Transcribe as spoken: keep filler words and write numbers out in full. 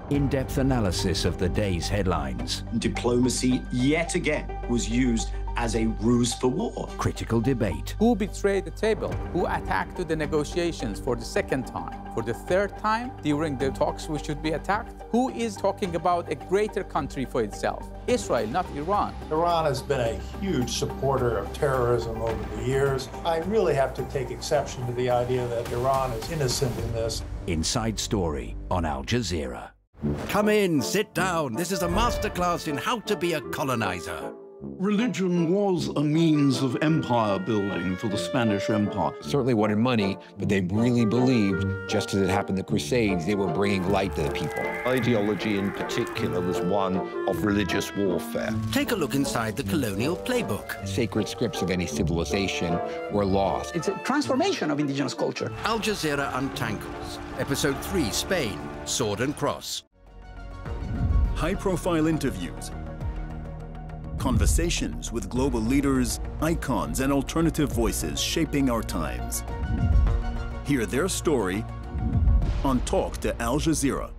In-depth analysis of the day's headlines. Diplomacy, yet again, was used as a ruse for war. Critical debate. Who betrayed the table? Who attacked the negotiations for the second time? For the third time during the talks we should be attacked? Who is talking about a greater country for itself? Israel, not Iran. Iran has been a huge supporter of terrorism over the years. I really have to take exception to the idea that Iran is innocent in this. Inside Story on Al Jazeera. Come in, sit down. This is a masterclass in how to be a colonizer. Religion was a means of empire building for the Spanish Empire. Certainly wanted money, but they really believed, just as it happened in the Crusades, they were bringing light to the people. Ideology in particular was one of religious warfare. Take a look inside the colonial playbook. Sacred scripts of any civilization were lost. It's a transformation of indigenous culture. Al Jazeera Untangles, Episode three, Spain, Sword and Cross. High-profile interviews, conversations with global leaders, icons, and alternative voices shaping our times. Hear their story on Talk to Al Jazeera.